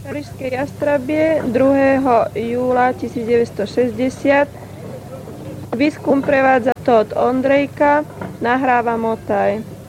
Parížské Jastrabie 2. júla 1960. Výskum prevádza Todd Ondrejka, nahráva Motaj.